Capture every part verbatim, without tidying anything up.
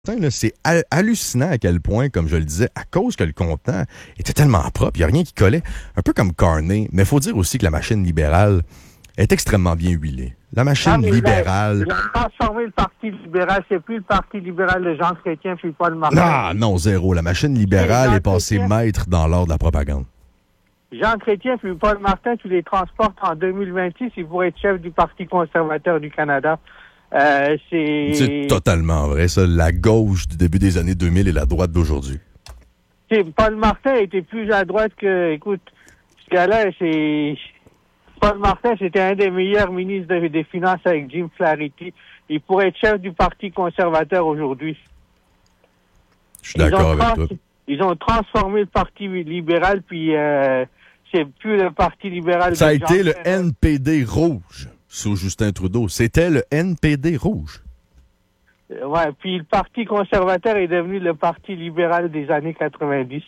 Là, c'est ha- hallucinant à quel point, comme je le disais, à cause que le contenant était tellement propre, il n'y a rien qui collait, un peu comme Carney, mais il faut dire aussi que la machine libérale est extrêmement bien huilée. La machine Ah, libérale... Ils ont transformé le Parti libéral, c'est plus le Parti libéral de Jean Chrétien, puis Paul Martin. Ah non, zéro. La machine libérale Jean est passée Chrétien. maître dans l'art de la propagande. Jean Chrétien puis Paul Martin, tu les transportes en deux mille vingt-six, ils pourraient être chef du Parti conservateur du Canada. Euh, c'est... C'est totalement vrai, ça. La gauche du début des années deux mille et la droite d'aujourd'hui. c'est- Paul Martin était plus à droite que... Écoute, ce gars-là, c'est... Paul Martin, c'était un des meilleurs ministres de- des Finances avec Jim Flaherty. Il pourrait être chef du Parti conservateur aujourd'hui. Je suis d'accord Ils ont avec trans- toi. Ils ont transformé le Parti libéral, puis euh, c'est plus le Parti libéral... Ça a de été Jean le Ferrat. N P D rouge sous Justin Trudeau. C'était le N P D rouge. Euh, Ouais, puis le Parti conservateur est devenu le Parti libéral des années quatre-vingt-dix.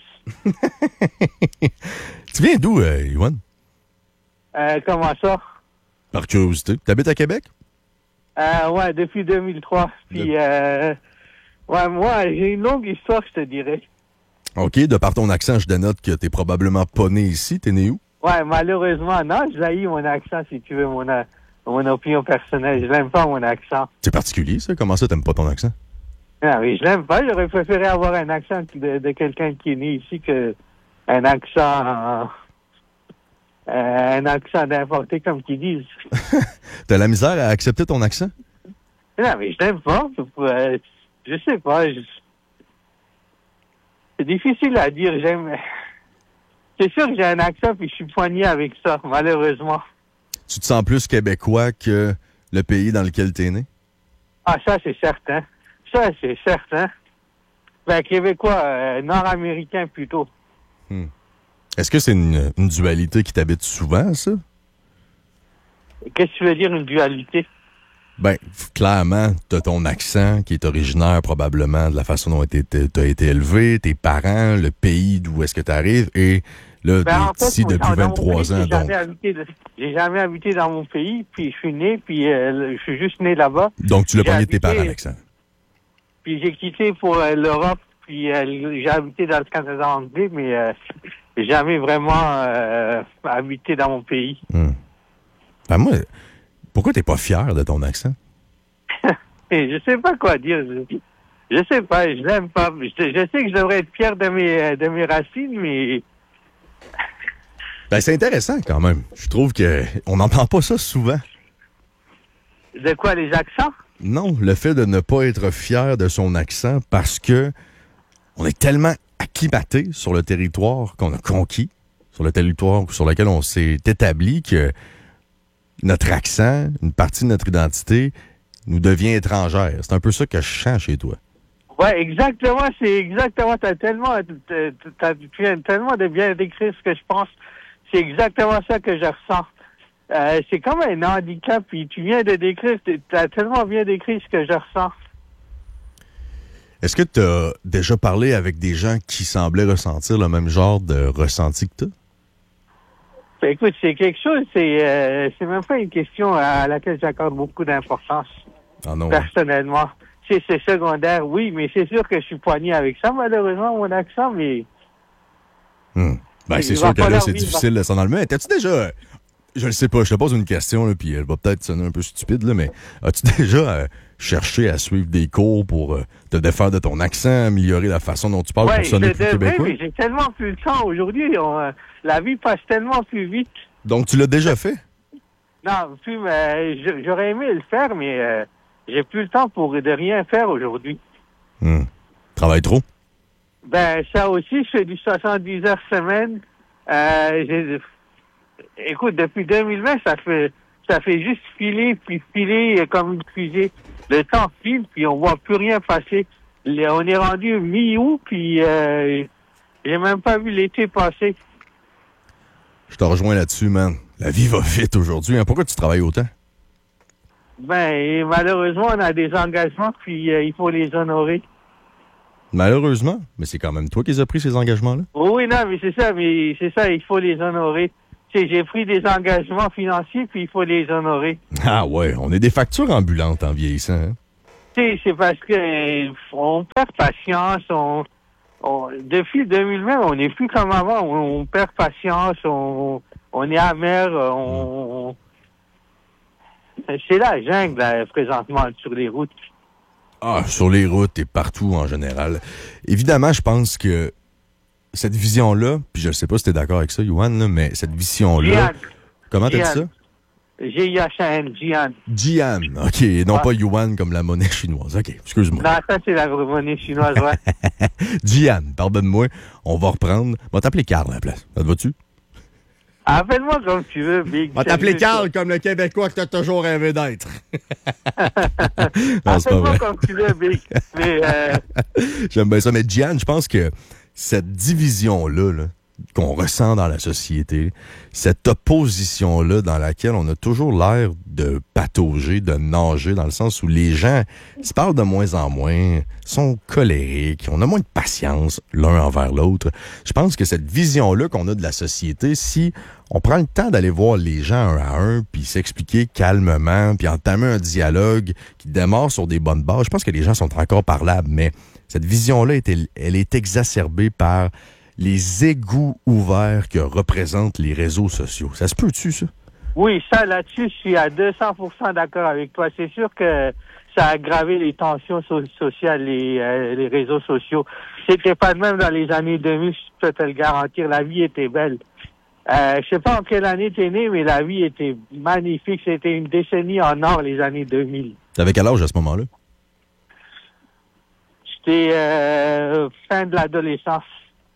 Tu viens d'où, euh, Yoann? Euh, comment ça? Par curiosité. T'habites à Québec? Euh, ouais, depuis deux mille trois. Puis, euh, ouais, moi, j'ai une longue histoire, je te dirais. OK, de par ton accent, je dénote que t'es probablement pas né ici. T'es né où? Ouais, malheureusement, non, je l'ai mon accent, si tu veux, mon, euh, mon opinion personnelle. Je l'aime pas, mon accent. C'est particulier, ça. Comment ça, t'aimes pas ton accent? Non, mais je l'aime pas. J'aurais préféré avoir un accent de, de quelqu'un qui est né ici que un accent... euh, euh, un accent d'importé, comme qu'ils disent. T'as la misère à accepter ton accent? Non, mais je l'aime pas. Euh, je sais pas. je- C'est difficile à dire. J'aime. C'est sûr que j'ai un accent puis je suis poigné avec ça, malheureusement. Tu te sens plus québécois que le pays dans lequel t'es né? Ah, ça, c'est certain. Ça, c'est certain. Ben, québécois, euh, nord-américain plutôt. Est-ce que c'est une, une dualité qui t'habite souvent, ça? Qu'est-ce que tu veux dire, une dualité? Ben, f- clairement, t'as ton accent qui est originaire probablement de la façon dont t'as été, t'as été élevé, tes parents, le pays d'où est-ce que t'arrives, et là, Ben, en t'es fait, ici moi, depuis dans mon vingt-trois pays, ans, j'ai donc. jamais habité de- J'ai jamais habité dans mon pays, puis je suis né, puis euh, je suis juste né là-bas. Donc, tu l'as J'ai pogné de tes habité- parents, l'accent. Puis j'ai quitté pour euh, l'Europe, puis euh, j'ai habité dans le Canada anglais, mais euh, j'ai jamais vraiment euh, habité dans mon pays. Ben, moi, pourquoi t'es pas fier de ton accent? Et je sais pas quoi dire. Je, je sais pas, je l'aime pas. Je, je sais que je devrais être fier de mes, euh, de mes racines, mais Ben, c'est intéressant quand même. Je trouve que on n'entend pas ça souvent. de quoi, les accents? Non, le fait de ne pas être fier de son accent parce que on est tellement acclimaté sur le territoire qu'on a conquis, sur le territoire sur lequel on s'est établi, que notre accent, une partie de notre identité, nous devient étrangère. C'est un peu ça que je sens chez toi. Ouais, exactement, c'est exactement, t'as tellement, t'as, t'as- tu viens tellement de bien décrire ce que je pense. C'est exactement ça que je ressens. Euh, c'est comme un handicap, puis tu viens de décrire, t'as tellement bien décrit ce que je ressens. Est-ce que tu as déjà parlé avec des gens qui semblaient ressentir le même genre de ressenti que toi? Ben, écoute, c'est quelque chose, c'est, euh, c'est même pas une question à laquelle j'accorde beaucoup d'importance, Ah non. personnellement. C'est, c'est secondaire, oui, mais c'est sûr que je suis poigné avec ça, malheureusement, mon accent, mais... Hmm. Ben, Il c'est va sûr que là, falloir c'est vivre. difficile de s'en enlever. T'as-tu déjà... euh, Je le sais pas, je te pose une question, là, puis elle va peut-être sonner un peu stupide, là, mais as-tu déjà euh, cherché à suivre des cours pour euh, te défaire de ton accent, améliorer la façon dont tu parles Ouais, pour je sonner plus devrais, québécois? mais j'ai tellement plus le temps aujourd'hui. on, euh, la vie passe tellement plus vite. Donc, tu l'as déjà fait? Non, plus, mais je- j'aurais aimé le faire, mais euh, j'ai plus le temps pour de rien faire aujourd'hui. Hmm. Travaille trop? Ben, ça aussi, je fais du soixante-dix heures semaine. Euh, j'ai- écoute, depuis deux mille vingt, ça fait, ça fait juste filer, puis filer euh, comme une fusée. Le temps file, puis on voit plus rien passer. Le- on est rendu mi-août, puis euh, j'ai même pas vu l'été passer. Je te rejoins là-dessus, man. La vie va vite aujourd'hui. Hein. Pourquoi tu travailles autant? Ben, et malheureusement, on a des engagements, puis euh, il faut les honorer. Malheureusement, mais c'est quand même toi qui as pris ces engagements-là. Oui, oui, non, mais c'est ça, mais c'est ça, il faut les honorer. Tu sais, j'ai pris des engagements financiers, puis il faut les honorer. Ah ouais, on est des factures ambulantes en vieillissant. Hein? sais, c'est parce que euh, on perd patience, on, on depuis deux mille vingt, on n'est plus comme avant, on, on perd patience, on, on est amer, on, on c'est la jungle là, présentement sur les routes. Ah, sur les routes et partout en général. Évidemment, je pense que cette vision-là, puis je ne sais pas si tu es d'accord avec ça, Yohan, là, mais cette vision-là... Jian. Comment t'as dit Jian. ça? G I H A N, Jian. Jian, OK, et non Ah. pas Yuan comme la monnaie chinoise. OK, excuse-moi. Non, ça, c'est la monnaie chinoise, ouais. Jian, pardonne-moi, on va reprendre. On va t'appeler Carl à la place. Ça te va-tu? Appelle-moi comme tu veux, Big. On va t'appeler Carl comme le Québécois que t'as toujours rêvé d'être. Non, c'est pas Appelle-moi vrai. comme tu veux, Big. Mais, euh, J'aime bien ça. Mais Jian, je pense que cette division-là, là, qu'on ressent dans la société, cette opposition-là dans laquelle on a toujours l'air de patauger, de nager, dans le sens où les gens se parlent de moins en moins, sont colériques, on a moins de patience l'un envers l'autre. Je pense que cette vision-là qu'on a de la société, si on prend le temps d'aller voir les gens un à un, puis s'expliquer calmement, puis entamer un dialogue qui démarre sur des bonnes bases, je pense que les gens sont encore parlables, mais cette vision-là, est- elle est exacerbée par les égouts ouverts que représentent les réseaux sociaux. Ça se peut-tu, ça? oui, ça, là-dessus, je suis à deux cents pour cent d'accord avec toi. C'est sûr que ça a aggravé les tensions so- sociales, les, euh, les réseaux sociaux. C'était pas de même dans les années deux mille, je peux te le garantir. La vie était belle. Euh, je sais pas en quelle année t'es né, mais la vie était magnifique. C'était une décennie en or, les années deux mille. T'avais quel âge à ce moment-là? C'était euh, fin de l'adolescence.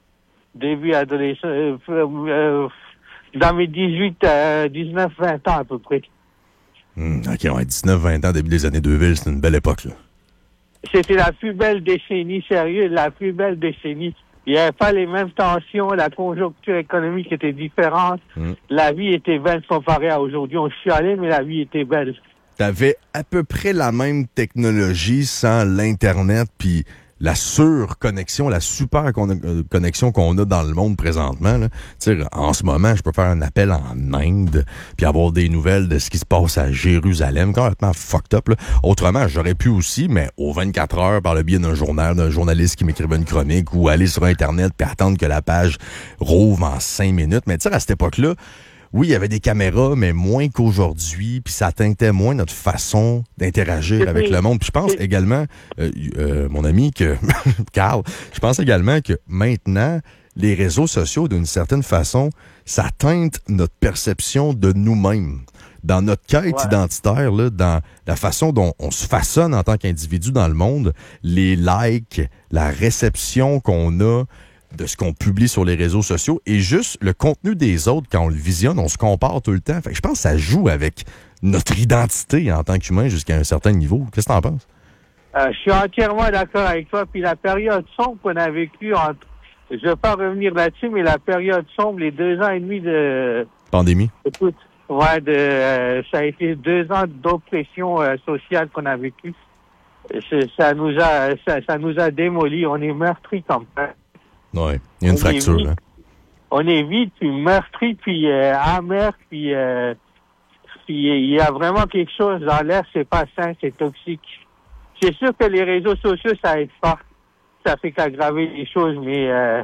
Début adolescent. Euh, euh, dans mes dix-huit, euh, dix-neuf, vingt ans à peu près. Hmm, OK, ouais, dix-neuf vingt ans, début des années deux mille, c'est une belle époque, là. C'était la plus belle décennie, sérieux, la plus belle décennie. Il n'y avait pas les mêmes tensions, la conjoncture économique était différente. Mm. La vie était belle comparée à aujourd'hui. On chialait, mais la vie était belle. T'avais à peu près la même technologie sans l'Internet, puis la surconnexion, la super con- euh, connexion qu'on a dans le monde présentement. Là. Tu sais, en ce moment, je peux faire un appel en Inde, puis avoir des nouvelles de ce qui se passe à Jérusalem, complètement fucked up. Là. Autrement, j'aurais pu aussi, mais aux vingt-quatre heures, par le biais d'un journal, d'un journaliste qui m'écrivait une chronique, ou aller sur Internet puis attendre que la page rouvre en cinq minutes. Mais tu sais, à cette époque-là, oui, il y avait des caméras, mais moins qu'aujourd'hui, puis ça teintait moins notre façon d'interagir C'est avec oui. le monde. Puis je pense C'est- également, euh, euh, mon ami, que Carl, je pense également que maintenant, les réseaux sociaux, d'une certaine façon, ça teinte notre perception de nous-mêmes. Dans notre quête Ouais. identitaire, là, dans la façon dont on se façonne en tant qu'individu dans le monde, les likes, la réception qu'on a de ce qu'on publie sur les réseaux sociaux et juste le contenu des autres, quand on le visionne, on se compare tout le temps. Fait que je pense que ça joue avec notre identité en tant qu'humain jusqu'à un certain niveau. Qu'est-ce que t'en penses? Euh, je suis entièrement d'accord avec toi. Puis la période sombre qu'on a vécue entre... Je vais pas revenir là-dessus, mais la période sombre, les deux ans et demi de... Pandémie? Écoute, ouais, de, euh, ça a été deux ans d'oppression euh, sociale qu'on a vécu. C'est- Ça nous a, ça, ça nous a démolis. On est meurtris comme ça. Oui. Il y a une On est fracture. vite. Hein? On est vite, puis meurtri, puis euh, amer, puis euh, puis il y a vraiment quelque chose dans l'air, c'est pas sain, c'est toxique. C'est sûr que les réseaux sociaux, ça aide pas. Ça fait qu'aggraver les choses, mais euh,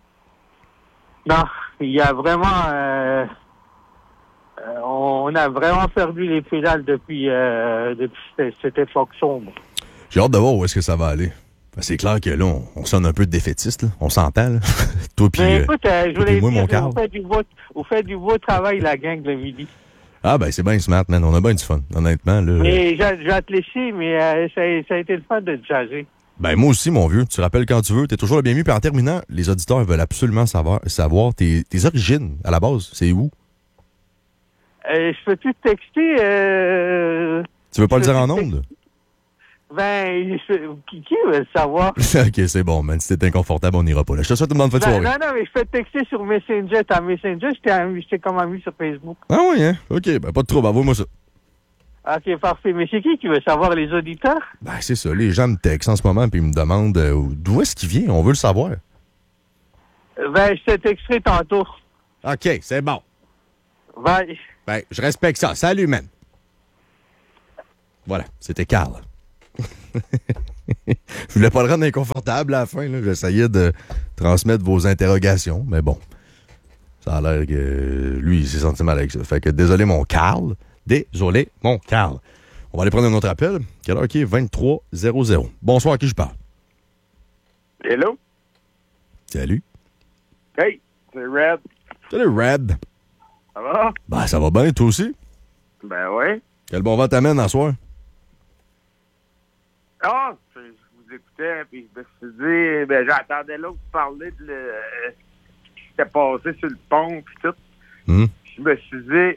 non, il y a vraiment... Euh, euh, on a vraiment perdu les pédales depuis, euh, depuis cette, cette époque sombre. J'ai hâte de voir où est-ce que ça va aller. Ben, c'est clair que là, on, on sonne un peu de défaitiste. Là. On s'entend. Là. Toi puis Mais euh, écoute, euh, je toi voulais puis moi, mon dire, Carl. vous faites, du beau, vous faites du beau travail, la gang, le midi. Ah ben c'est bien smart, man. On a bien du fun, honnêtement. Là. Mais je je vais te laisser, mais euh, ça, a- ça a été le fun de te jaser. Ben moi aussi, mon vieux. Tu te rappelles quand tu veux. T'es toujours le bienvenu. Puis en terminant, les auditeurs veulent absolument savoir, savoir tes, tes origines à la base. C'est où? Euh, je peux-tu te texter? Euh, Tu veux pas le Je dire en sais. ondes? ben, je- qui, qui veut le savoir? OK, c'est bon, man. Si t'es inconfortable, on n'ira pas là. Je te souhaite une bonne fin de Ben, soirée. non, non, mais je peux te texter sur Messenger. T'as Messenger, je t'ai ami- je t'ai comme ami sur Facebook. Ah oui, hein? OK, ben pas de trouble. Envoie-moi ça. Ok, parfait. Mais c'est qui qui veut savoir, les auditeurs? Ben c'est ça. Les gens me textent en ce moment puis ils me demandent euh, d'où est-ce qu'il vient. On veut le savoir. Euh, Ben, je te texterai tantôt. OK, c'est bon. Bye. Ben, je respecte ça. Salut, man. Voilà, c'était Carl. Je voulais pas le rendre inconfortable à la fin. Là. J'essayais de transmettre vos interrogations, mais bon. Ça a l'air que lui, il s'est senti mal avec ça. Fait que désolé, mon Carl. Désolé, mon Carl. On va aller prendre un autre appel. Quelle heure qui est? vingt-trois zéro zéro. Bonsoir, à qui je parle? Hello? Salut. Hey, c'est Red. Salut, Red. Ça va? Ben, ça va bien, toi aussi? Ben oui. Quel bon vent t'amène en soir? Ah, je vous écoutais, puis je me suis dit, ben j'entendais l'autre parler de le, ce qui s'était passé sur le pont, puis tout. Hum. Je me suis dit,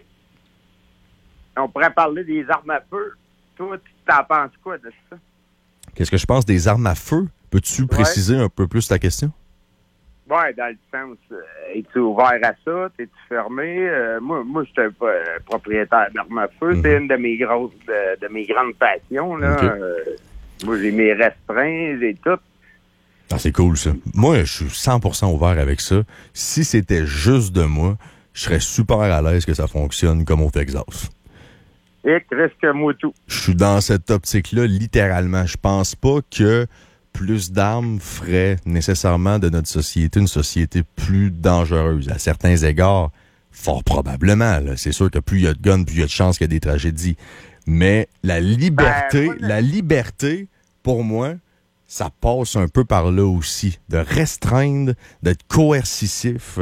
on pourrait parler des armes à feu. Toi, tu t'en penses quoi de ça? Qu'est-ce que je pense des armes à feu? Peux-tu Ouais. préciser un peu plus ta question? Ouais, dans le sens, euh, es-tu ouvert à ça? T'es-tu fermé? Euh, moi, moi, je suis un po- euh, propriétaire d'armes à feu. Mhm. C'est une de mes grosses, de, de mes grandes passions, là. Ok. Euh, moi, j'ai mes restreints, j'ai tout. Ah, c'est cool, ça. Moi, je suis cent pour cent ouvert avec ça. Si c'était juste de moi, je serais super à l'aise que ça fonctionne comme au Texas. Et reste que moi tout. Je suis dans cette optique-là, littéralement. Je pense pas que plus d'armes ferait nécessairement de notre société une société plus dangereuse. À certains égards, fort probablement. Là. C'est sûr que plus il y a de guns, plus il y a de chances qu'il y a des tragédies. Mais la liberté, Ben, moi, la liberté, pour moi, ça passe un peu par là aussi. De restreindre, d'être coercitif.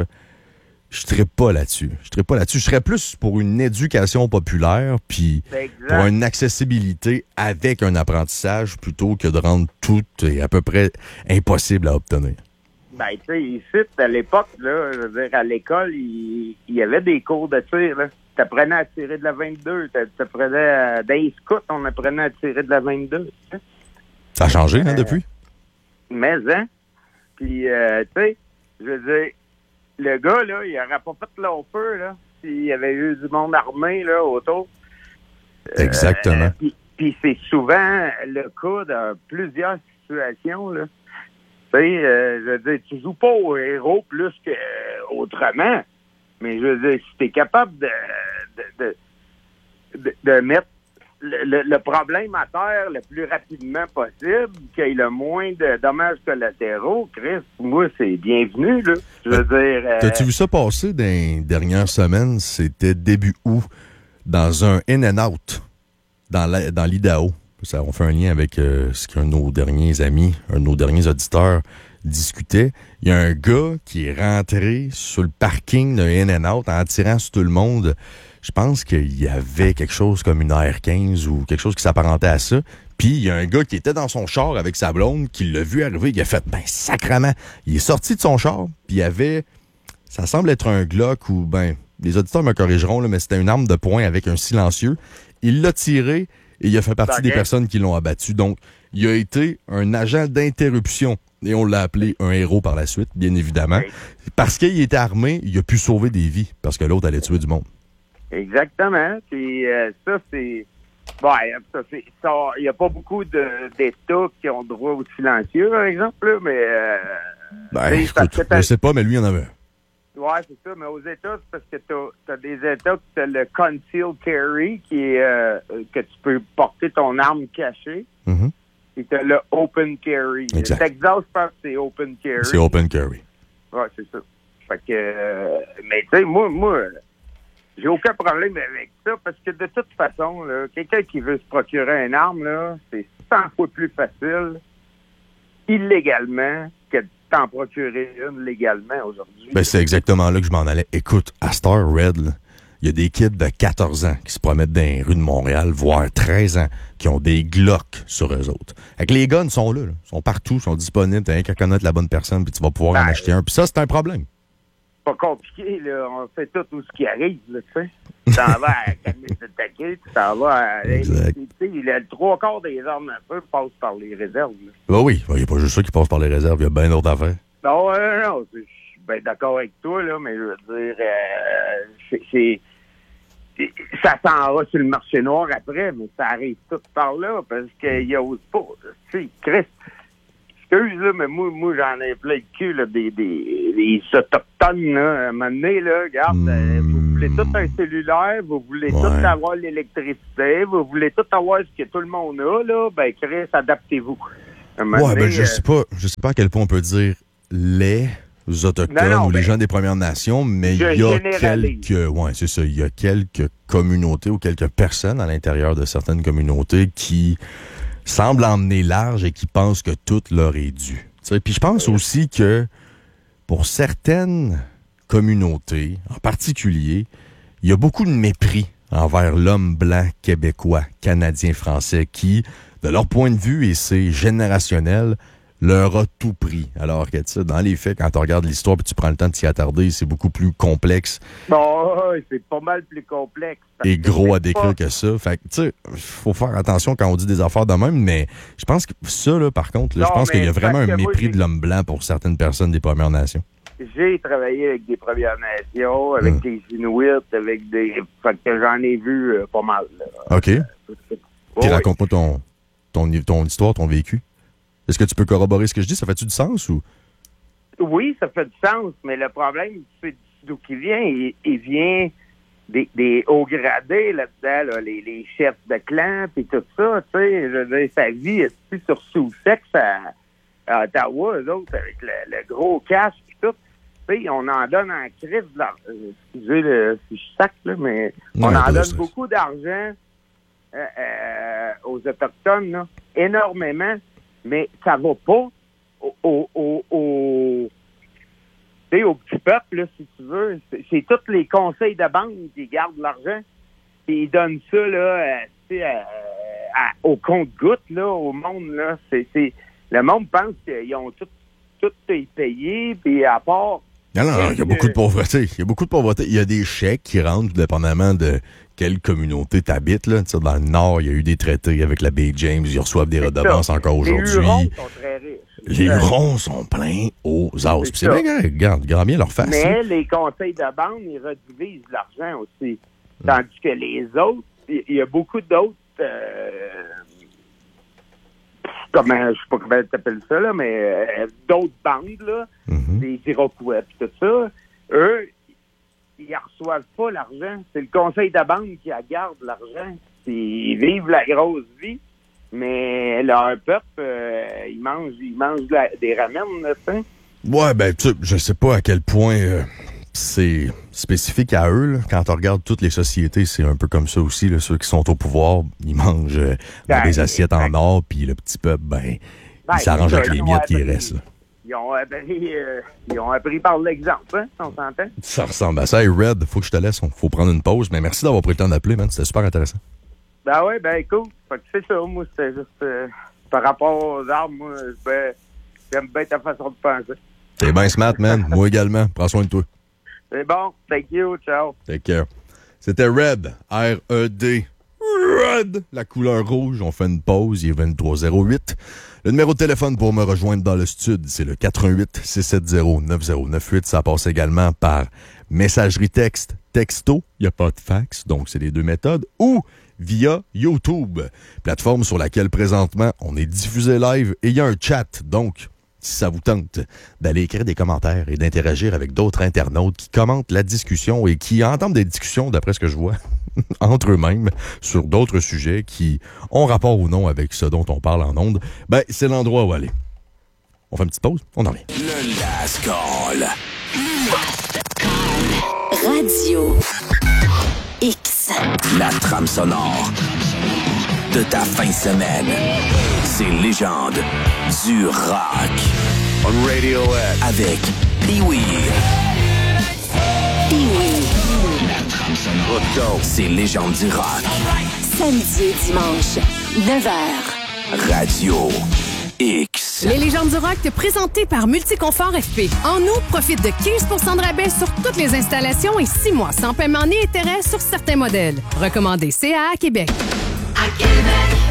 Je ne serais pas là-dessus. Je serais pas là-dessus. Je serais plus pour une éducation populaire, puis Exact. pour une accessibilité avec un apprentissage, plutôt que de rendre tout et à peu près impossible à obtenir. Ben, tu sais, ici, à l'époque, là, je veux dire, à l'école, il, il y avait des cours de tir, là. T'apprenais à tirer de la vingt-deux. T'a- T'apprenais à... Dans les scouts, on apprenait à tirer de la vingt-deux. Hein? Ça a changé, hein, depuis? Mais, hein? Puis, euh, tu sais, je veux dire, le gars, là, il n'aurait pas fait long feu, là, s'il y avait eu du monde armé, là, autour. Exactement. Euh, Puis, puis c'est souvent le cas dans plusieurs situations, là. Tu sais, euh, je veux dire, tu joues pas au héros plus qu'autrement. Mais je veux dire, si t'es capable de, de, de, de, de mettre le, le, le problème à terre le plus rapidement possible, qu'il y ait le moins de dommages collatéraux, Chris, moi, c'est bienvenu, là. Je veux dire... euh, T'as-tu vu ça passer dans les dernières semaines? C'était début août, dans un In-N-Out, dans la- dans l'Idaho. Ça, on fait un lien avec euh, ce qu'un de nos derniers amis, un de nos derniers auditeurs discutait. Il y a un gars qui est rentré sur le parking d'un In-N-Out en tirant sur tout le monde. Je pense qu'il y avait quelque chose comme une A R quinze ou quelque chose qui s'apparentait à ça. Puis il y a un gars qui était dans son char avec sa blonde, qui l'a vu arriver, il a fait « ben sacrement ». Il est sorti de son char, puis il y avait, ça semble être un Glock ou, ben, les auditeurs me corrigeront, là, mais c'était une arme de poing avec un silencieux. Il l'a tiré et il a fait partie Ok. des personnes qui l'ont abattu. Donc, il a été un agent d'interruption. Et on l'a appelé un héros par la suite, bien évidemment. Oui. Parce qu'il était armé, il a pu sauver des vies, parce que l'autre allait tuer du monde. Exactement. Puis euh, ça, c'est... Bon, ça, c'est... ça, il n'y a pas beaucoup de, d'États qui ont droit au silencieux, par exemple, là, mais... Euh, Ben, tu sais, parce écoute, que t'as- je sais pas, mais lui, il en avait un. Ouais, c'est ça, mais aux États, c'est parce que t'as, t'as des États qui t'as le concealed carry, qui est euh, que tu peux porter ton arme cachée, Mhm. et t'as le open carry. Exact. Le Texas, je pense que c'est open carry. C'est open carry. Ouais, c'est ça. Fait que, euh, mais tu sais, moi, moi, j'ai aucun problème avec ça, parce que de toute façon, là, quelqu'un qui veut se procurer une arme, là, c'est cent fois plus facile, illégalement, que de t'en procurer une légalement aujourd'hui. Ben, c'est exactement là que je m'en allais. Écoute, à Star Red, là, il y a des kids de quatorze ans qui se promènent dans les rues de Montréal, voire treize ans, qui ont des Glocks sur eux autres. Fait que les guns sont là, là. Ils sont partout, sont disponibles. T'as rien qu'à connaître la bonne personne, puis tu vas pouvoir en Ben, acheter un. Puis ça, c'est un problème. Pas compliqué, là. On fait tout, tout ce qui arrive, là, tu sais. Tu t'en vas à Camis de Taquet, tu t'en vas à... Exact. Tu sais, le trois quarts des armes à feu passent par les réserves, là. Ben oui, il n'y a pas juste ça qui passe par les réserves, il y a bien d'autres affaires. Non, euh, non, je suis bien d'accord avec toi, là, mais je veux dire, euh, c'est, c'est, c'est- ça s'en va sur le marché noir après, mais ça arrive tout par là, parce qu'il y a aussi pas, tu sais, Christ, excuse, là, mais moi, moi j'en ai plein le cul, là, des, des, des autochtones, là, à un moment donné, là, regarde, euh, faut- voulez tout un cellulaire, vous voulez Ouais. tout avoir l'électricité, vous voulez tout avoir ce que tout le monde a, là, ben, Chris, adaptez-vous. À un moment Ouais, donné, ben, je euh, sais pas, je sais pas à quel point on peut dire les Autochtones Non, non, ou les ben, gens des Premières Nations, mais il je y a généralise. quelques, ouais, c'est ça, il y a quelques communautés ou quelques personnes à l'intérieur de certaines communautés qui semblent emmener large et qui pensent que tout leur est dû. Tu sais, puis je pense aussi que pour certaines communautés, en particulier, il y a beaucoup de mépris envers l'homme blanc québécois, canadien, français, qui, de leur point de vue, et c'est générationnel, leur a tout pris. Alors que, tu sais, dans les faits, quand tu regardes l'histoire et tu prends le temps de t'y attarder, c'est beaucoup plus complexe Bon, c'est pas mal plus complexe. parce et que gros à c'est décrire pas- que ça. Fait que, tu sais, faut faire attention quand on dit des affaires de même, mais je pense que ça, là, par contre, là, je Non, pense qu'il y a mais vraiment parce un que moi, mépris j'ai- de l'homme blanc pour certaines personnes des Premières Nations. J'ai travaillé avec des Premières Nations, avec Hum. des Inuits, avec des... Fait que j'en ai vu euh, pas mal. Là. OK. Puis Ouais, raconte-moi ton, ton, ton histoire, ton vécu. Est-ce que tu peux corroborer ce que je dis? Ça fait-tu du sens ou? Oui, ça fait du sens, mais le problème, c'est d'où qu'il vient. Il, il vient des, des hauts gradés là-dedans, là, les, les chefs de clan, puis tout ça, tu sais. Je veux dire, sa vie est plus sur sous-sexe à, à Ottawa, eux autres, avec le, le gros cash, puis tout. Tu sais, on en donne en crise, de l'ar- euh, excusez le si je sac, là, mais on Ouais, en pas de donne stress. beaucoup d'argent euh, euh, aux Autochtones, là, énormément, mais ça va pas au, au, au, au, tu sais, au petit peuple, là, si tu veux. C'est, c'est tous les conseils de banque qui gardent l'argent. Puis ils donnent ça là, euh, tu sais, euh, à- au compte-gouttes, là, au monde. Là. C'est, c'est, le monde pense qu'ils ont tout, tout est payé, puis à part... Non, non, non, il y a beaucoup de pauvreté. Il y a beaucoup de pauvreté. Il y a des chèques qui rentrent, dépendamment de quelle communauté t'habites. Là. Tu sais, dans le Nord, il y a eu des traités avec la baie James. Ils reçoivent des redevances encore Les Hurons aujourd'hui. sont très riches. Les Euh, Hurons sont pleins aux as. C'est Puis c'est ça. bien, regarde, grand bien leur face. là. Mais les conseils de banque, ils redivisent l'argent aussi. Tandis que les autres, il y, y a beaucoup d'autres... Euh, comment, je sais pas comment t'appelles ça, là, mais euh, d'autres bandes, là, Mhm. des Iroquois pis tout ça, eux, ils ne reçoivent pas l'argent. C'est le conseil de banque qui garde l'argent. Ils vivent la grosse vie, mais leur peuple, euh, ils mangent, ils mangent de la- des ramen, là, tu sais. Ouais, ben, tu sais, je sais pas à quel point euh, c'est spécifique à eux. Là. Quand on regarde toutes les sociétés, c'est un peu comme ça aussi. Là. Ceux qui sont au pouvoir, ils mangent euh, dans Ben, des assiettes en ben, or, puis le petit peuple, ben, Ben, il s'arrange ça, avec les ils ont miettes qui appris- restent. Là. Ils ont appris, euh, ils ont appris par l'exemple, hein, on s'entend? Ça ressemble à ça. Hey, Red, faut que je te laisse. Faut prendre une pause. Mais merci d'avoir pris le temps d'appeler, man. C'était super intéressant. Ben oui, ben écoute, fait que c'est ça, moi, c'était juste euh, par rapport aux armes, moi, ben, j'aime bien ta façon de penser. T'es bien smart, man. Moi également. Prends soin de toi. C'est bon, thank you, ciao. Take care. C'était Red. R E D. Red. La couleur rouge. On fait une pause. Il est vingt-trois zéro huit. Le numéro de téléphone pour me rejoindre dans le studio, c'est le quatre un huit, six sept zéro, neuf zéro neuf huit. Ça passe également par messagerie texte, texto. Il n'y a pas de fax, donc c'est les deux méthodes. Ou via YouTube, plateforme sur laquelle présentement on est diffusé live et il y a un chat. Donc, si ça vous tente d'aller écrire des commentaires et d'interagir avec d'autres internautes qui commentent la discussion et qui entament des discussions, d'après ce que je vois, entre eux-mêmes, sur d'autres sujets qui ont rapport ou non avec ce dont on parle en ondes, ben, c'est l'endroit où aller. On fait une petite pause, on en revient. Le Last Call. Radio X. La trame sonore de ta fin de semaine. C'est Légende du rock. On Radio X. Avec Pee-Wee. Pee-Wee. Let's go. C'est Légende du rock. Samedi et dimanche, neuf heures. Radio X. Les légendes du rock, présentées par Multiconfort F P. En août, profite de quinze pour cent de rabais sur toutes les installations et six mois sans paiement ni intérêt sur certains modèles. Recommandé C A A Québec. À Québec,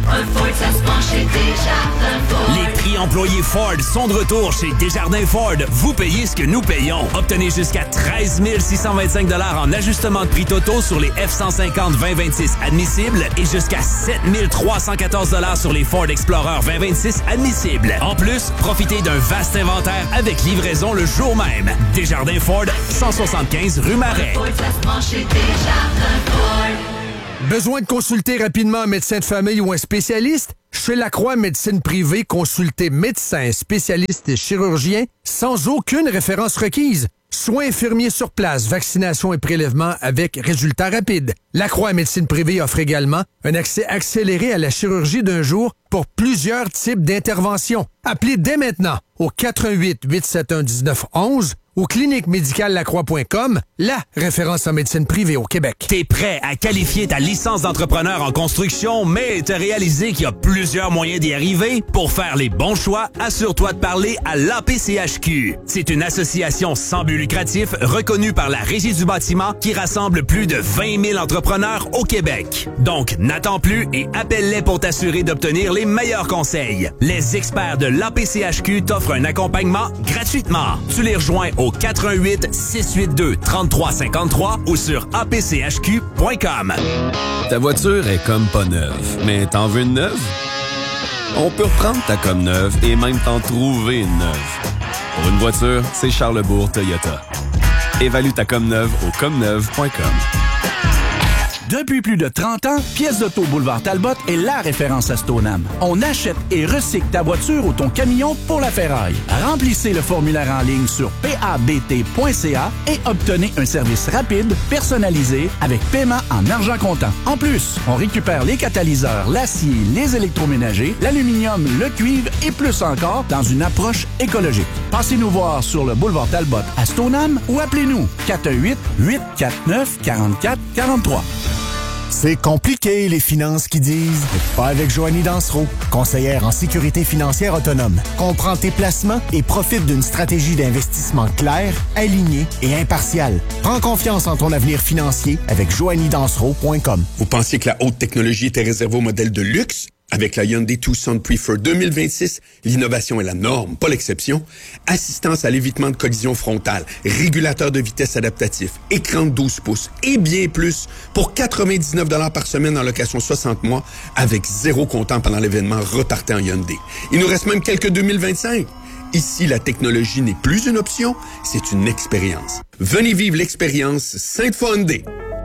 Un Ford, ça se prend chez Desjardins Ford. Les prix employés Ford sont de retour chez Desjardins Ford. Vous payez ce que nous payons. Obtenez jusqu'à treize mille six cent vingt-cinq dollars en ajustement de prix totaux sur les F cent cinquante vingt vingt-six admissibles et jusqu'à sept mille trois cent quatorze dollars sur les Ford Explorer vingt vingt-six admissibles. En plus, profitez d'un vaste inventaire avec livraison le jour même. Desjardins Ford, cent soixante-quinze rue Marais. Un Ford, ça se prend chez Desjardins Ford. Besoin de consulter rapidement un médecin de famille ou un spécialiste? Chez Lacroix Médecine Privée, consultez médecin, spécialiste et chirurgien sans aucune référence requise. Soins infirmiers sur place, vaccination et prélèvement avec résultats rapides. Lacroix Médecine Privée offre également un accès accéléré à la chirurgie d'un jour pour plusieurs types d'interventions. Appelez dès maintenant au quatre un huit, huit sept un, un neuf un un ou clinique médicale lacroix point com, la référence en médecine privée au Québec. T'es prêt à qualifier ta licence d'entrepreneur en construction, mais t'as réalisé qu'il y a plusieurs moyens d'y arriver? Pour faire les bons choix, assure-toi de parler à l'A P C H Q. C'est une association sans but lucratif reconnue par la Régie du bâtiment qui rassemble plus de vingt mille entrepreneurs au Québec. Donc, n'attends plus et appelle-les pour t'assurer d'obtenir les meilleurs conseils. Les experts de l'A P C H Q t'offrent un accompagnement gratuitement. Tu les rejoins au quatre un huit, six huit deux, trois trois cinq trois ou sur a p c h q point com. Ta voiture est comme pas neuve, mais t'en veux une neuve? On peut reprendre ta comme neuve et même t'en trouver une neuve. Pour une voiture, c'est Charlesbourg Toyota. Évalue ta comme neuve au comme neuve point com. Depuis plus de trente ans, Pièces d'auto Boulevard Talbot est la référence à Stoneham. On achète et recycle ta voiture ou ton camion pour la ferraille. Remplissez le formulaire en ligne sur p a b t point c a et obtenez un service rapide, personnalisé, avec paiement en argent comptant. En plus, on récupère les catalyseurs, l'acier, les électroménagers, l'aluminium, le cuivre et plus encore dans une approche écologique. Passez-nous voir sur le Boulevard Talbot à Stoneham ou appelez-nous quatre un huit, huit quatre neuf, quatre quatre quatre trois. C'est compliqué, les finances qui disent. Pas avec Joanie Dansereau, conseillère en sécurité financière autonome. Comprends tes placements et profite d'une stratégie d'investissement claire, alignée et impartiale. Prends confiance en ton avenir financier avec joanie dansereau point com. Vous pensiez que la haute technologie était réservée aux modèles de luxe? Avec la Hyundai Tucson Prefer deux mille vingt-six, l'innovation est la norme, pas l'exception. Assistance à l'évitement de collision frontale, régulateur de vitesse adaptatif, écran de douze pouces et bien plus pour quatre-vingt-dix-neuf dollars par semaine en location soixante mois avec zéro comptant pendant l'événement reparté en Hyundai. Il nous reste même quelques deux mille vingt-cinq. Ici, la technologie n'est plus une option, c'est une expérience. Venez vivre l'expérience Sainte-Foy Hyundai.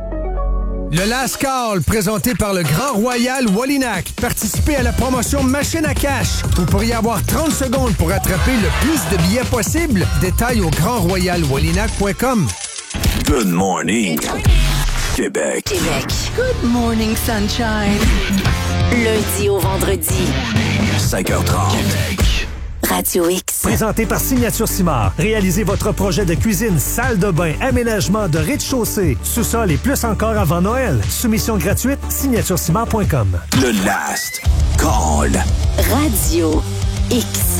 Le Last Call, présenté par le Grand Royal Wallinac. Participez à la promotion Machine à cash. Vous pourriez avoir trente secondes pour attraper le plus de billets possible. Détails au grand royal wallinac point com. Good morning, Québec. Québec. Good morning, sunshine. Lundi au vendredi. cinq heures trente. Québec. Radio X. Présenté par Signature Cimard. Réalisez votre projet de cuisine, salle de bain, aménagement de rez-de-chaussée, sous-sol et plus encore avant Noël. Soumission gratuite, signature cimard point com. Le Last Call. Radio X.